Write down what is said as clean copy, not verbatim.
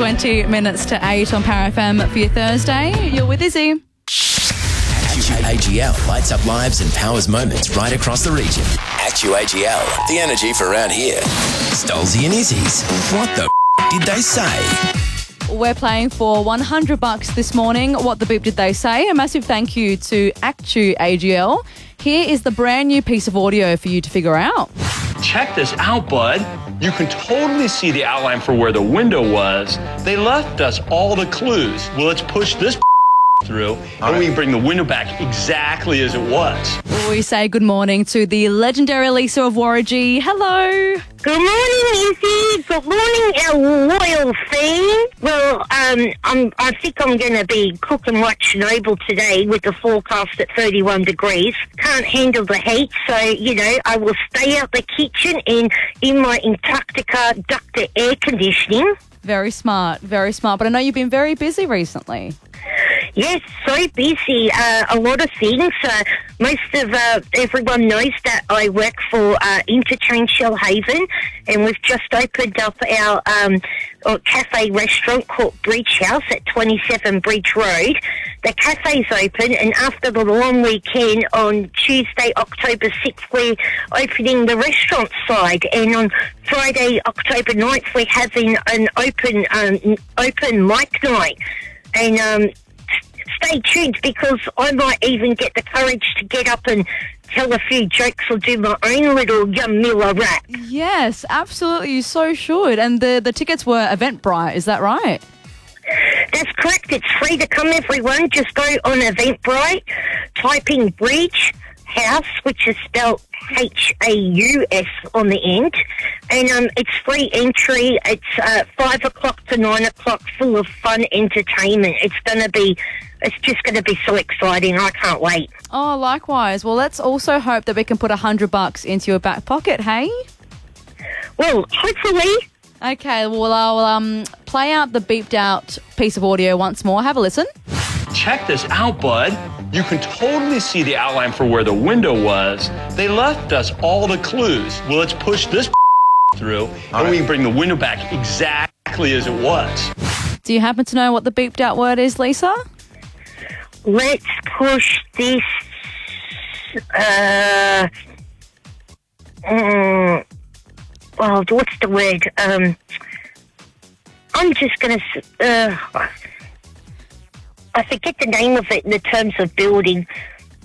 20 minutes to 8 on Power FM for your Thursday. You're with Izzy. AGL lights up lives and powers moments right across the region. AGL, the energy for around here. Stolzy and Izzy's. What the did they say? We're playing for $100 this morning. What the beep did they say? A massive thank you to AGL. Here is the brand new piece of audio for you to figure out. Check this out, bud. You can totally see the outline for where the window was. They left us all the clues. Well, let's push this through and we can bring the window back exactly as it was. We say good morning to the legendary Lisa of Warragee. Hello. Good morning, Izzy. Good morning, our loyal fan. Well, I think I'm going to be cooking like Chernobyl today with the forecast at 31 degrees. Can't handle the heat, so, I will stay out the kitchen and in my Antarctica ducted air conditioning. Very smart, very smart. But I know you've been very busy recently. Yes, so busy. A lot of things. Most of everyone knows that I work for Interchange Shellhaven, and we've just opened up our cafe restaurant called Bridge House at 27 Bridge Road. The cafe's open, and after the long weekend on Tuesday, October 6th, we're opening the restaurant side, and on Friday, October 9th, we're having an open mic night. And stay tuned, because I might even get the courage to get up and tell a few jokes or do my own little Yamila rap. Yes, absolutely. You so should. And the tickets were Eventbrite, is that right? That's correct. It's free to come, everyone. Just go on Eventbrite, type in Bridge House, which is spelled Haus on the end, and it's free entry. It's 5 o'clock to 9 o'clock, full of fun entertainment. It's just going to be so exciting. I can't wait. Oh, likewise. Well, let's also hope that we can put $100 into your back pocket, hey? Well, hopefully. Okay, well, I'll play out the beeped out piece of audio once more. Have a listen. Check this out, bud. You can totally see the outline for where the window was. They left us all the clues. Well, let's push this through and we can bring the window back exactly as it was. Do you happen to know what the beeped out word is, Lisa? Let's push this. Well, what's the word? I'm just going to. I forget the name of it in the terms of building.